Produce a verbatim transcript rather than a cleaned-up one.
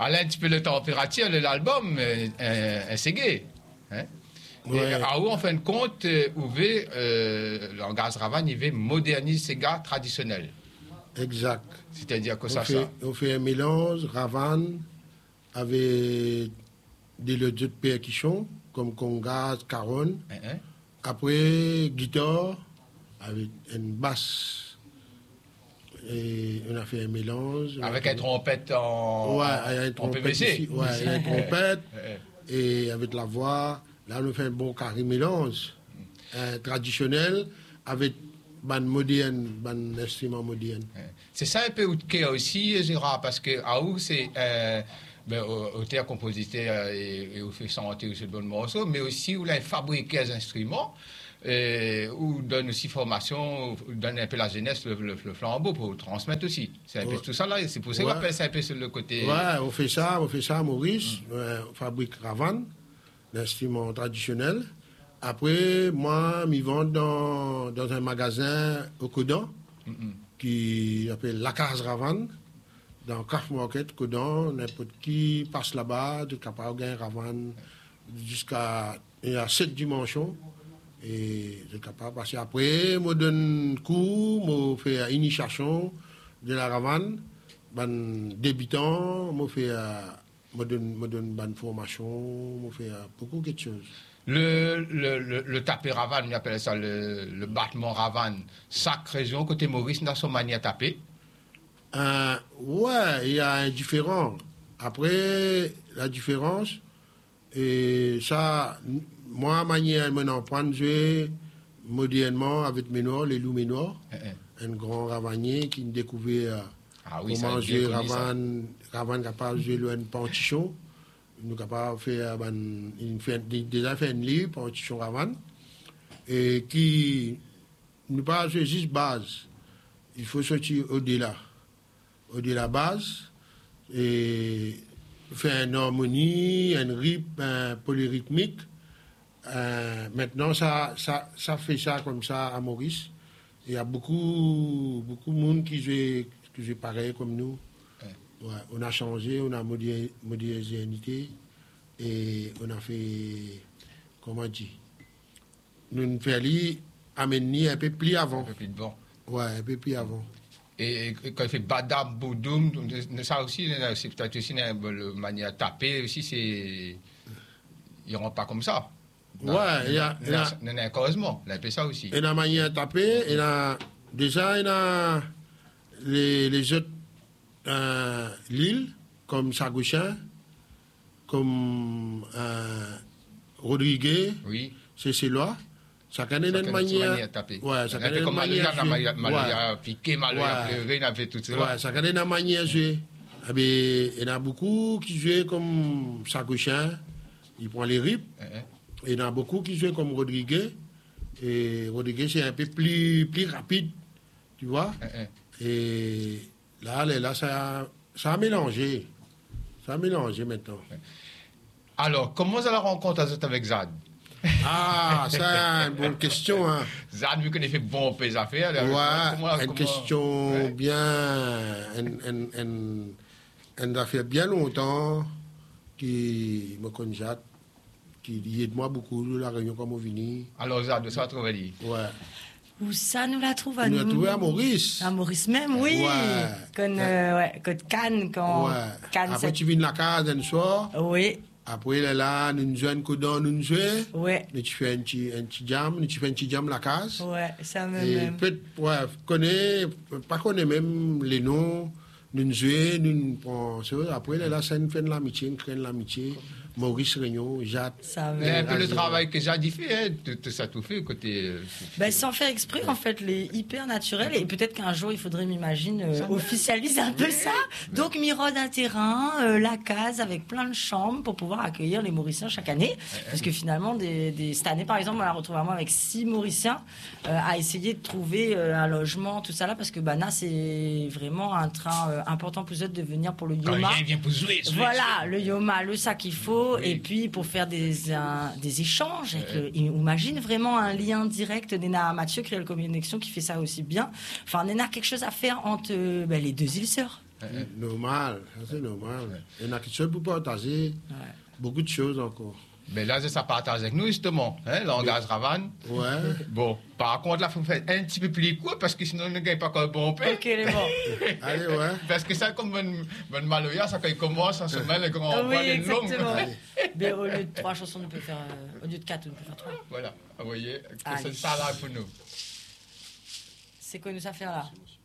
un petit peu de température de l'album, c'est gay. Hein? Ouais. Et à où, en fin de compte, Uwe, euh, le gaz Ravan, il veut moderniser ces gars traditionnels. Exact. C'est-à-dire que on ça, fait, ça. On fait un mélange, Ravan, avec des autres de percussions, comme congas, caron. Uh-huh. Après, guitare, avec une basse. Et on a fait un mélange. Avec une trompette en, ouais, en, une trompette en P V C. Ici, ouais, une trompette. Et avec la voix, là, on fait un bon carré mélange. Un traditionnel avec ban moderne, ban instrument moderne. C'est ça un peu qu'il y a aussi, Gérard, parce que Aou, c'est euh, ben, auteur, compositeur et, et on fait chanter aussi de bons morceaux, mais aussi où il a fabriqué des instruments, euh, où donne aussi formation, où donne un peu la jeunesse, le, le, le flambeau pour transmettre aussi. C'est un peu ouais. tout ça là, c'est pour ça qu'on ouais. appelle ça un peu sur le côté. Ouais, on fait ça, on fait ça à Maurice, mm. euh, on fabrique Ravan, l'instrument traditionnel. Après, moi, je vends dans, dans un magasin au Codan, mm-hmm. qui s'appelle La Case Ravan, dans Carf Market, Codan. N'importe qui passe là-bas, de capable de gagner Ravan jusqu'à. Il y a sept dimensions. Et de capable de passer. Après, je donne cours, je fais initiation de la Ravan, ben débutant, je fais. Je donne, je donne une formation, je fais beaucoup de choses. Le, le, le, le tapé Ravan, on appelle ça le, le battement Ravan, chaque région, côté Maurice, dans son manière à taper. Euh, ouais, il y a un différent. Après, la différence, et ça, moi, manière, maintenant, prendre jouer modernement avec mes noirs, les loups mes noirs, uh-huh. un grand ravanier qui me découvrait euh, ah, oui, comment jouer Ravan, Ravan capable de jouer le pantichon. Nous avons fait, ben, fait, déjà fait un livre pour Tichon Ravan et qui nous pas juste base. Il faut sortir au-delà. Au-delà base et faire une harmonie, un rythme un polyrythmique. Euh, maintenant, ça, ça, ça fait ça comme ça à Maurice. Il y a beaucoup, beaucoup de monde qui joue, qui joue pareil comme nous. Ouais, on a changé, on a modernisé et on a fait, comment dire, nous nous faisons amener un peu plus avant. Un peu plus devant. Ouais, un peu plus avant. Et, et quand il fait badam, boudoum, ça aussi, c'est peut-être aussi une manière de taper aussi, c'est. Ils ne rentrent pas comme ça. Ouais, il y a. Il y a un creusement, il a fait ça aussi. Et la manière de taper, il a. Déjà, il a. Les, les autres. Euh, Lille, comme Sagouchin, comme euh, Rodriguez, oui. c'est celui-là. Ça connaît une manière. Ouais, ça connaît une manière. Mal piqué, mal pleuré, il a fait tout ça. Ouais, ça connaît une manière de jouer. Il y en a beaucoup qui jouent comme Sagouchin, il prend les rips. Il y en a beaucoup qui jouent comme Rodriguez. Et Rodriguez, c'est un peu plus, plus rapide, tu vois. Et. Là, là ça, ça a mélangé. Ça a mélangé maintenant. Alors, comment ça la rencontre avec Zad? Ah, c'est une bonne question. Hein. Zad, vu qu'on a fait bon pays affaires. Ouais, comment, une comment... question ouais. bien. Une, une, une affaire bien longtemps qui me connaît Zad, qui aide moi beaucoup de la réunion comme au Vini. Alors, Zad, ça va trouver dit. Ouais. Où ça nous la trouve à nous? Nous l'a trouvé à Maurice. À Maurice même, oui. Ouais. Quand, euh, ouais, quand Cannes, quand. Ouais. Cannes, après, c'est... tu viens de la case un soir. Oui. Après, là, là, nous jouons un coup d'an, nous jouons. Ouais. Nous tu fais un petit, un petit jam, nous tu fais un petit jam la case. Ouais, ça même. Et même. peut-être, ouais, connaît, pas connaît même les noms, nous jouons, nous prenons. Après, là, là, ça nous fait de l'amitié, nous créons de l'amitié. Maurice Réunion, Jade. Ça mais un peu le travail que Jade fait, hein, tout, tout ça tout fait côté. Ben, sans faire exprès, en fait, les hyper naturel. Et peut-être qu'un jour, il faudrait, m'imagine, euh, officialiser un peu oui. ça. Donc, Mirode un terrain, euh, la case avec plein de chambres pour pouvoir accueillir les Mauriciens chaque année. Parce que finalement, des, des, cette année, par exemple, on a retrouvé à moi avec six Mauriciens euh, à essayer de trouver euh, un logement, tout ça là, parce que Bana, c'est vraiment un train euh, important pour eux de venir pour le Yoma. Quand il vient pour jouer, jouer, voilà, jouer. le Yoma, le sac qu'il faut. Oui. Et puis pour faire des, un, des échanges, avec ouais. le, imagine vraiment un lien direct. Néna Mathieu, Créole Connexion, qui fait ça aussi bien. Enfin, Néna a quelque chose à faire entre ben, les deux îles sœurs. Normal, ça, c'est normal. Il y en a qui sont pour partager Ouais. beaucoup de choses encore. Mais là, c'est ça partage avec nous, justement. Hein, langage Ravan. Ouais. Bon, par contre, là, il faut faire un petit peu plus court parce que sinon, on ne gagne pas comme bon pain. Ok, les bons. Allez, ouais. Parce que ça, comme un maloya, ça, quand il commence, ça se met le grand Ah oui, voix, les longues. exactement. Allez. Mais au lieu de trois chansons, on peut faire. euh, au lieu de quatre, on peut faire trois. Voilà, vous voyez, que Allez. c'est ça là pour nous. C'est quoi nous ça faire là?